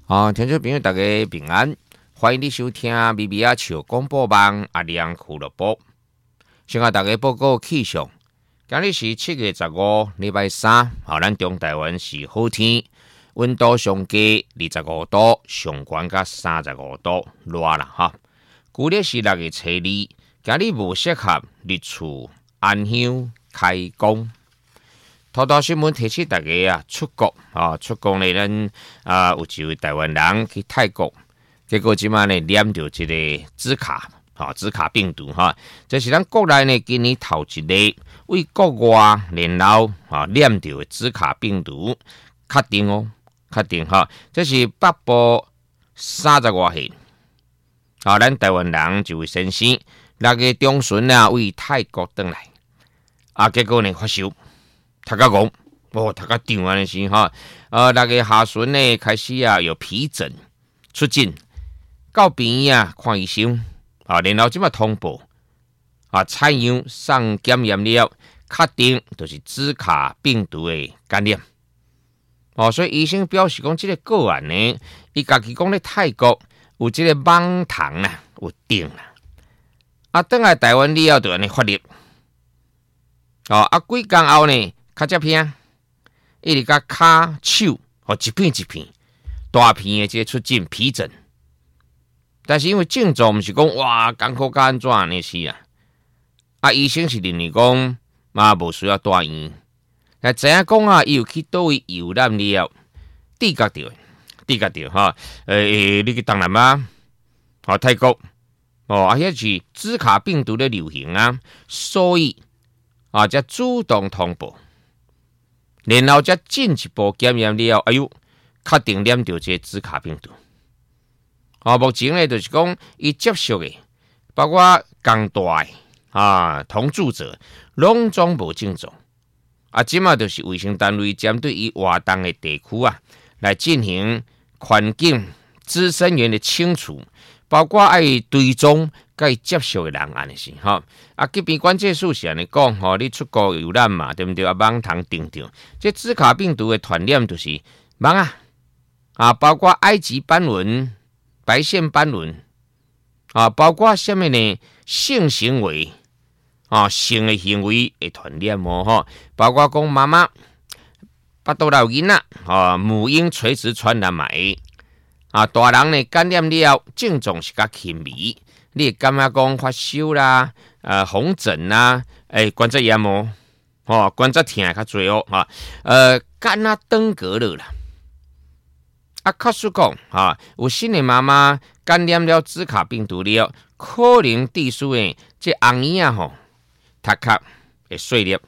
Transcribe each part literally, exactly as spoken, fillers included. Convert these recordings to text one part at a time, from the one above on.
好，听众朋友大家平安，欢迎你收听咪咪啊笑广播网阿亮俱乐部。先甲大家报告气象，今日是七月十五，礼拜三，好，咱中台湾是好天，温度上低二十五度，上悬甲三十五度，热啦哈。旧历是六月初二，今日无适合日出安乡开工。头条新闻提醒大家啊，出国啊，出国呢，咱啊有一位台湾人去泰国，结果即马呢染到这个兹卡，哈兹卡病毒哈，这是咱国内呢今年头一例为国外然后啊染到的兹卡病毒，确定哦，确定哈，这是北部三十外岁，啊，咱台湾人一位先生，六月中旬啊为泰国回来，啊，结果呢发烧。他个讲，哦，他个张安尼是哈，呃，六月下旬呢开始啊有皮疹出诊，到病院啊看医生，啊，然后即马通报，啊，采样送检验了，确定就是兹卡病毒的感染。哦，所以医生表示讲，这个个案呢，伊家己讲咧泰国有这个网糖啊，有定啦，啊，等来台湾了后就安尼发热，哦，啊，几工后呢？较只片，一直甲骹手，哦一片一片，大片的这出疹皮疹。但是因为症状毋是讲哇艰苦甲安怎呢是啊，啊医生是认为讲嘛无需要住院，但知影讲啊，伊有去倒位游览了，知觉到，知觉到哈，诶、欸，你去东南亚，哦泰国，哦啊遐是兹卡病毒的流行啊，所以啊才主动通报。然后再进一步检验了，哎呦，确定染到这兹卡病毒。啊，目前呢，就是讲伊接触的，包括共住的啊同住者，拢总无症状。啊，即马就是卫生单位针对伊活动的地区啊，来进行环境滋生源的清除，包括爱追踪该接触的人安尼是哈。啊，这边关键数是安尼讲吼，你出国游览嘛，对不对？啊，网糖定着，这兹卡病毒的传染就是网啊啊，包括埃及斑纹、白线斑纹啊，包括什么呢？性行为啊，性的行为会传染哦吼，包括讲妈妈巴肚内有囡仔啊，母婴垂直传染嘛会啊，大人呢感染了症状是较轻微。你会感觉讲发烧啦、呃红疹啦、诶、欸、关节炎哦，吼关节疼较侪哦，哈，呃肝啊长过了啦。啊，确实讲哈，有新的妈妈感染了兹卡病毒了，可能致使诶这红耳啊吼，头壳会碎裂，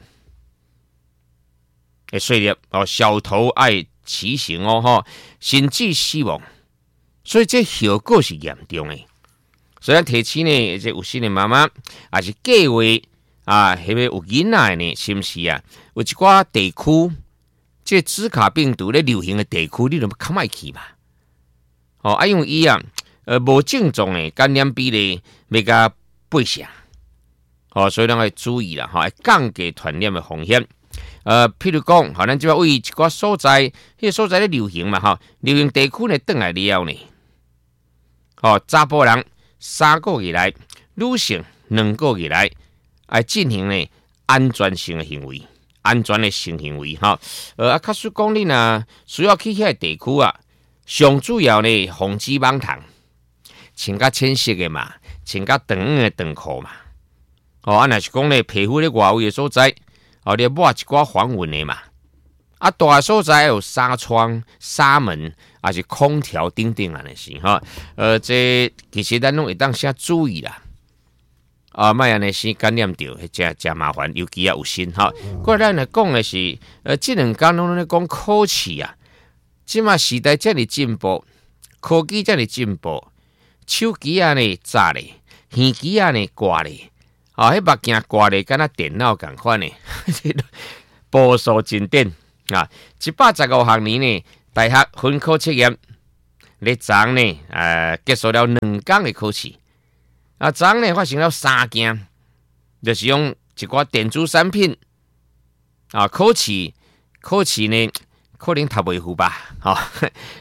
会碎裂哦，小头爱畸形哦，吼，甚至死亡，所以这效果是严重诶。所以提起呢，这有新的妈妈，也是计划啊，迄个有囡仔呢，是毋是啊？有一寡地区，这兹卡病毒咧流行的地区，你都较莫去嘛？哦，啊，因为伊啊，呃，无症状的感染比例要甲八成，哦，所以咱要注意啦，哈、哦，降低传染的风险。呃，譬如讲，好，咱即摆为一寡所在，迄、那个所在咧流行嘛，哈，流行地区呢，转来了呢，哦，查甫人。三个月来，女性两个月来，来进行呢安全性的行为，安全的性行为哈。呃，啊，确实讲你呢，需要去遐地区啊，上主要呢防止网糖，穿较浅色的嘛，穿较长的长裤嘛。哦，啊，若是讲呢皮肤咧外围的所在，哦，你抹一寡防蚊的嘛。啊，大所在有纱窗、纱门，还是空调等等啊，那是哈。呃，这其实咱拢会当下注意啦。啊，莫安尼是感染到，真真麻烦，尤其啊有心哈。过来咱来讲的是，呃，这两天拢咧讲科技啊，即马时代遮尔进步，科技遮尔进步，手机啊呢炸咧，耳机啊呢挂咧，啊，迄目镜挂咧，敢若电脑共款咧，步数真短。啊，一百十五学年呢，大学分科测验，咧昨呢，呃，结束了两天的考试。啊，昨呢发生了三件，就是用一寡电子产品啊，考试考试呢，可能读袂赴吧，吼、哦，诶，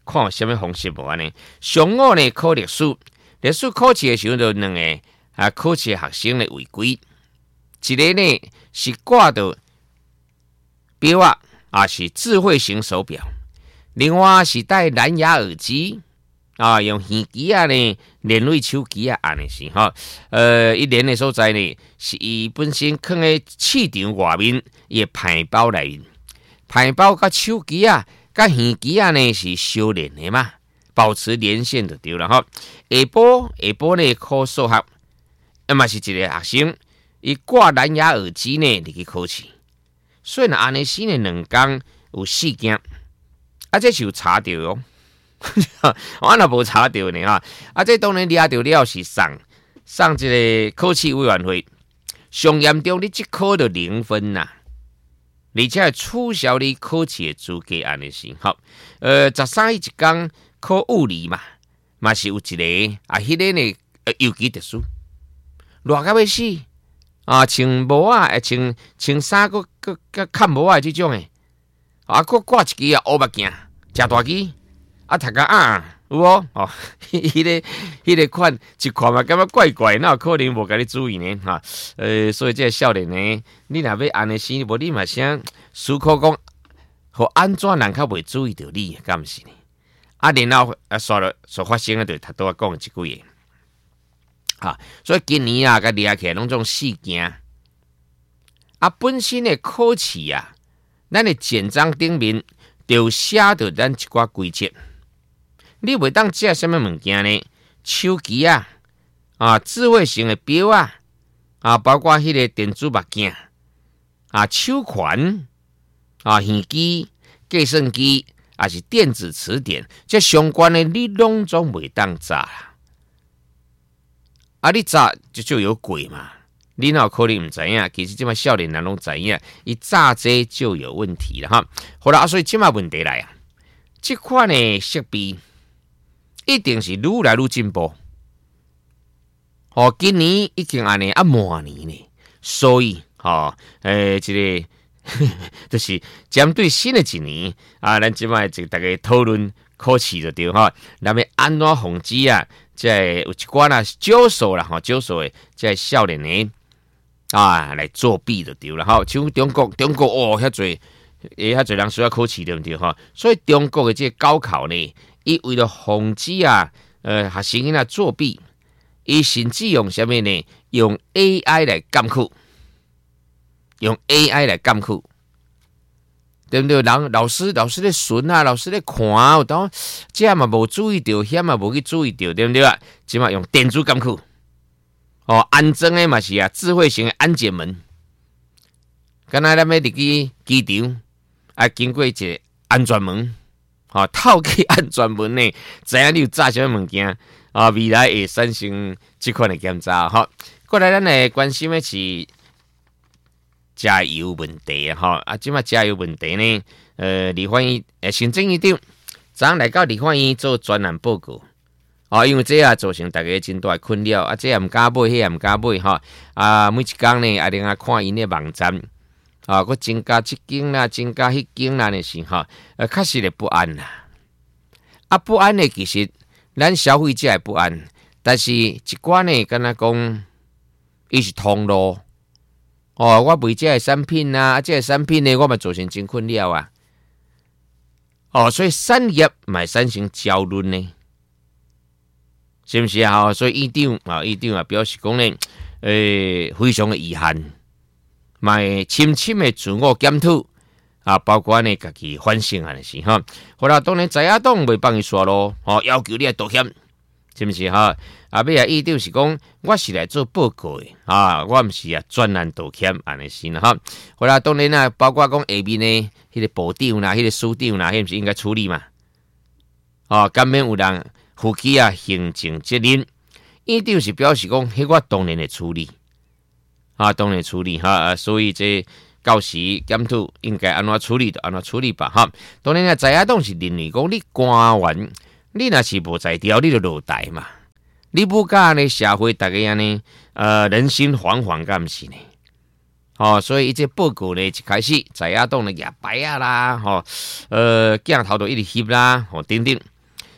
看有什么方式无安尼。上午呢考历史，历史考试的时候就两个啊考试的学生咧违规，一个呢是挂到表啊，啊是智慧型手表，另外是戴蓝牙耳机。啊，用耳机啊呢，连类手机啊，安尼是哈。呃，一连的所在呢，是伊本身放喺市场外面，伊嘅牌包内面，牌包甲手机啊，甲耳机啊呢是相连的嘛，保持连线就对了哈。下晡下晡呢考数学，啊嘛是一个学生，伊挂蓝牙耳机呢入去考试，所以呢安尼是呢两工有四件，啊这是有查到哦。我若无查到呢哈，啊，这当然抓到了是送送这个考试委员会，上严重你即考就零分呐，而且取消你考试的资格安尼是好。呃，十三日一天考物理嘛，嘛是有一个啊，迄、那个呢，呃，尤其特殊，热到要死啊，穿帽啊，穿穿衫个个个看帽啊，这种诶，啊，佫挂一支啊乌目镜，真大支。啊，读个啊，有无？哦，迄个、迄个款一看嘛，感觉怪怪，那可能无甲你注意呢，哈。呃，所以这个少年呢，你若要安尼生，无你嘛想思考讲，互安怎人较袂注意到你，敢毋是呢？啊，然后啊，刷了所发生的，就他都讲一句嘢，哈。所以今年啊，甲掠起来拢种事件，啊，本身的考试啊，咱的简章顶面就写着咱一寡规则。你袂当借什么物件呢？手机啊，啊，智慧型的表啊，啊，包括迄个电子目镜啊，手环啊，耳机、计算机，啊是电子词典，这相关的你拢总袂当炸啦。啊，你炸就就有鬼嘛？你哪有可能唔知影？其实即摆少年人拢知影，伊炸这就有问题了哈。好啦，啊，所以即摆问题来啊，这款的设备。一定是愈来愈进步。哦，今年已经安尼啊，明年呢，所以哦，诶，这个就是针对新的一年啊，咱即摆就大家讨论考试就对哈。咱要安怎防止啊？即有一寡啊少数啦，吼，少数的即少年呢啊来作弊就对了哈。像中国，中国哦，遐侪诶，遐侪人需要考试对不对哈？所以中国的这高考呢。伊为了防止啊，呃，学生囡仔作弊，伊甚至用什么呢？用 A I 来监控，用 A I 来监控，对不对？人老师老师咧巡啊，老师咧看啊，有当这嘛无注意到，遐嘛无去注意到，对不对啊？即嘛用电子监控，哦，安装的嘛是啊，智慧型的安检门，敢若咱要入去机场，啊，经过一个安全门。啊，透去安全门呢，知影你有炸什么物件啊？未来会产生即款的检查哈。过来，咱来关心的是加油问题啊！哈啊，即马加油问题呢，呃，立法院诶，行政院长昨来到立法院做专栏报告啊，因为这啊造成大家真大困扰啊，这也毋敢买，迄也毋敢买哈啊，每一工呢，啊，另外看因的网站。啊，佮增加这间啦，增加迄间啦，呢是哈，呃，确实的不安啦。啊，不安的其实咱消费者也不安，但是一寡呢，敢若讲伊是通路哦，我卖这个产品啊，这个产品呢，我嘛造成真困扰啊。哦，所以产业咪产生焦虑呢，是不是啊？所以院长啊，院长啊表示讲呢，诶、呃，非常的遗憾。买深深的自我检讨啊，包括呢家己反省啊，是哈。好啦，当然在野党袂帮伊刷咯，哦，要求你来道歉，是不是哈？啊，尾啊，意思是讲，我是来做报告的啊，我毋是啊专栏道歉安尼是啦哈。好啦，当然啦，包括讲下面呢，迄、那个部长啦，迄、那个署长啦，迄毋是应该处理嘛？哦，敢免有人负起啊行政责任？院长是表示讲，迄我当然会处理。啊，当然处理哈、啊，所以这到时检讨应该安怎处理就安怎处理吧哈。当然啊，在野党是认为讲你官员，你若是无在调，你就落台嘛。你不甲呢社会大家安尼，呃，人心惶惶，敢毋是呢？哦，所以这报告呢一开始在野党呢也摆啊啦，吼、哦，呃，镜头都一直翕啦，吼、哦，等等。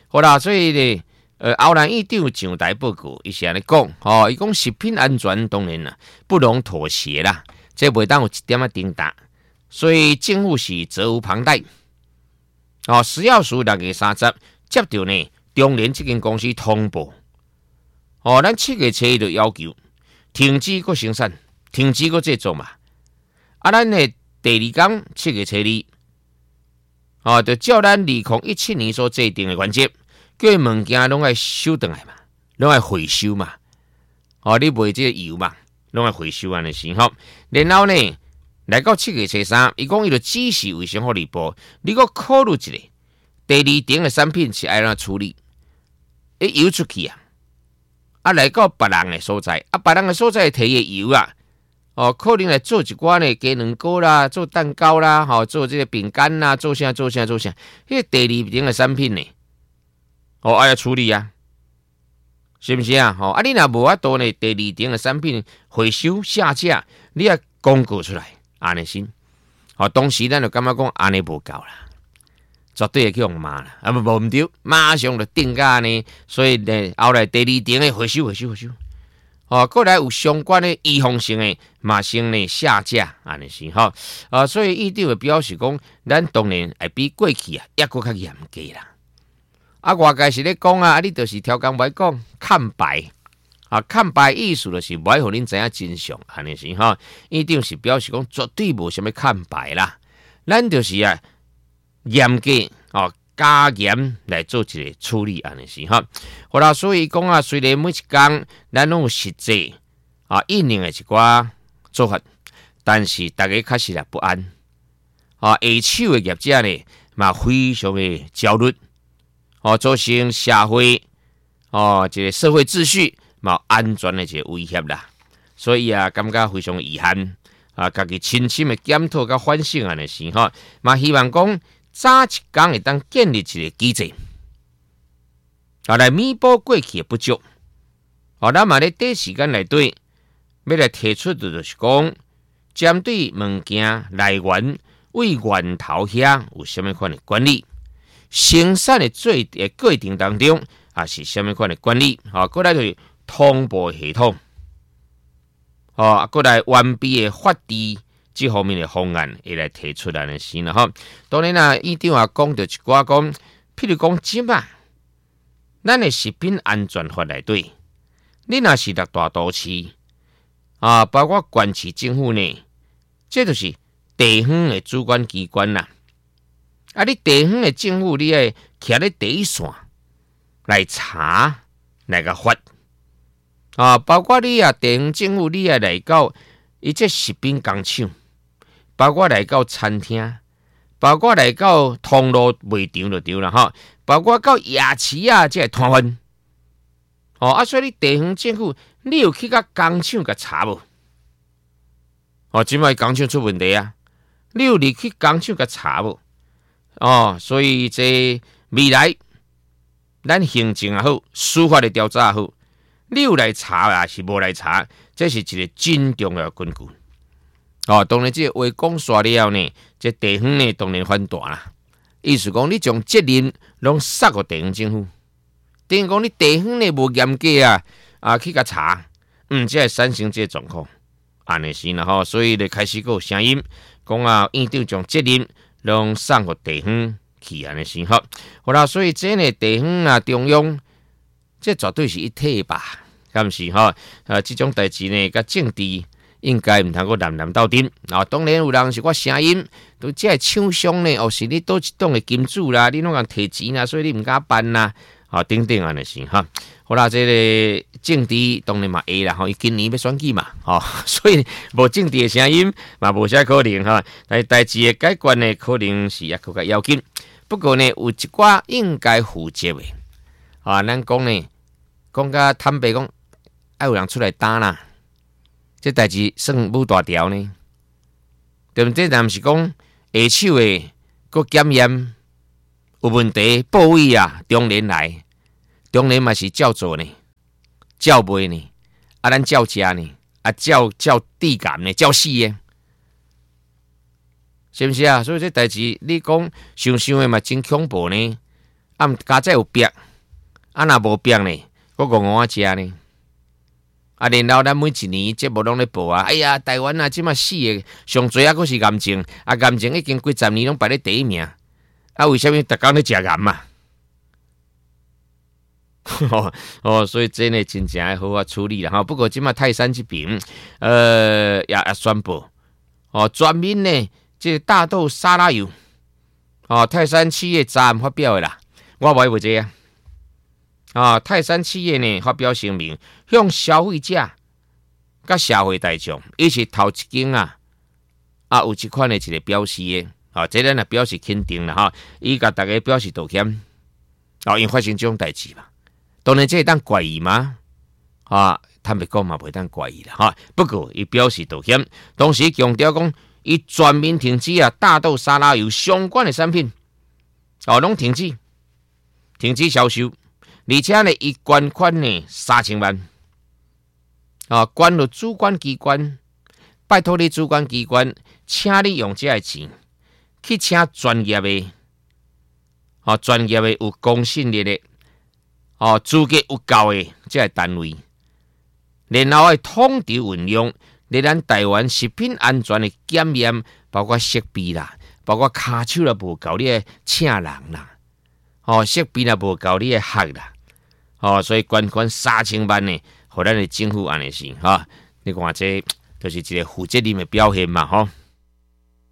好啦，所以咧，呃，后来院长上台报告，伊是安尼讲，吼，伊讲食品安全当然啦，不容妥协啦，这袂当有一点仔顶打，所以政府是责无旁贷。哦，食药署六月三十接到呢中联这间公司通报，哦，咱七月初一就要求停止个生产，停止个制作嘛。啊，咱呢第二天七月初二，哦，就照咱二零一七年所制定的原则，叫物件拢爱收回来嘛，拢爱回收嘛。哦，你卖这个油嘛，拢爱回收安尼先吼。然后呢，来到七月初三，伊讲伊就指示卫生福利部，你搁考虑一下，第二等的产品是爱怎处理？伊油出去啊，啊来到别人的所在，啊别人的所在摕伊油啊，哦，可能来做一寡呢鸡卵糕啦，做蛋糕啦，吼、哦，做这个饼干啦，做啥做啥做啥，迄个第二等的产品呢，哦爱要处理啊，是不是啊？吼、哦，啊你若无法度呢，第二等的产品回收下架，你要公告出来。安尼先，好，当时咱就感觉讲安尼无够啦，绝对会去用骂啦，啊不无唔对，马上就定价呢，所以呢后来第二点的回收回收回收，哦，过来有相关的预防性的马上呢下架，安尼先吼，啊，所以一定会表示讲，咱当然会比过去啊抑搁较严格啦，啊外界是咧讲啊，啊你就是调工歹讲看白。啊，看白意思就是不爱互恁知影真相，安尼是吼，一定是表示讲绝对无啥物看白啦。咱就是啊严格哦加严来做一个处理，安尼是吼。好啦，所以讲啊，虽然每一工咱拢有实际啊应用的一寡做法，但是大家确实也不安。啊，下手的业者呢，嘛非常的焦虑，哦，造成社会哦这个社会秩序。冇安全的一个威胁啦，所以啊，感觉非常遗憾啊，家己深深的检讨甲反省安尼是吼，嘛希望讲早一天会当建立一个机制，啊来弥补过去的不足。哦，咱嘛咧短时间内底要来提出的就是讲，针对物件来源为源头遐有啥物款的管理，生产的最的过程当中啊是啥物款的管理，啊，过来就是。通报系统，哦，过来完备的法治这方面的方案，会来提出来的先啦吼。当然啦，院长也讲到一寡讲，譬如讲即啊，咱的食品安全法内底，你若是六大都市啊，包括县市政府呢，这就是地方的主管机关啦。啊，你地方的政府，你爱徛咧第一线来查来个法。啊，包括你啊，地方政府你也来到伊这食品工厂，包括来到餐厅，包括来到通路卖场就对啦吼，包括到夜市啊，这个摊贩，哦啊，所以你地方政府你有去甲工厂甲查无？哦，即摆工厂出问题啊，你有入去工厂甲查无？哦，所以这未来咱行政也好，司法的调查也好。你有来查啊，是无来查？这是一个真重要的根据。哦，当然，这个话讲煞了后呢，这地方呢当然反弹啦。意思讲，你将责任拢撒给地方政府，等于讲你地方呢无严格啊啊去甲查，嗯，才会产生这个状况。安尼是啦吼，所以就开始有声音讲啊，院长将责任拢送给地方去安尼是吼。好啦，所以这呢地方啊中央。这绝对是一体吧，敢是吼？啊，这种代志呢，甲政治应该唔通个南南斗阵。啊，当然有人是我声音，都这厂商呢，或是你倒一档的金主啦，你拢共摕钱啦，所以你唔敢办啦，啊，等等安尼是哈。好啦，这个政治当然嘛会啦，吼，伊今年要选举嘛，吼，所以无政治的声音嘛无啥可能哈。但代志的解决呢，可能是也更加要紧。不过呢，有一寡应该负责的。啊，咱讲呢，讲甲坦白讲，爱有人出来打啦，这代志算无大条呢，对不对？但毋是讲下手的个检验有问题，报位啊，中年来，中年嘛是照做呢，照卖呢，啊，咱照食呢，啊，照照地感呢，照死的，是不是啊？所以这代志你讲想想的嘛，真恐怖呢。 啊，家再有逼，啊，若无逼呢，我五五啊食呢。啊，然后咱每一年节目拢咧报啊，哎呀，台湾啊，即马死诶上侪啊，佫是癌症，啊，癌症已经几十年拢排咧第一名，啊，为虾米逐工咧食癌嘛？哦哦，所以真诶真正要好好处理啦哈。不过即马泰山这边，呃，也也宣布，哦，专门呢，即大豆沙拉油，哦，泰山企业昨暗发表诶啦，我买无这啊。啊！泰山企业呢发表声明，向消费者、甲社会大众，以及头一间啊啊有即款的一个表示的，啊，这咱也表示肯定啦哈，伊甲大家表示道歉，啊，因发生这种代志嘛，当然这会当怪异吗？啊，坦白讲嘛，袂当怪异啦哈。不过伊表示道歉，同时强调讲，伊全面停止啊大豆沙拉油相关的产品，哦，拢停止，停止销售。而且呢，伊捐款呢三千万，啊，捐入主管机关，拜托你主管机关，请你用这个钱去请专业的，啊，专业的有公信力的，哦，资格有够的这个单位，然后会统筹运用，咧咱台湾食品安全的检验，包括设备啦，包括骹手啦无够，你的请人啦，哦，设备啦无够，你的学啦。哦，所以捐款三千万呢，互咱的政府安尼是哈，你看这就是一个负责任的表现嘛，吼。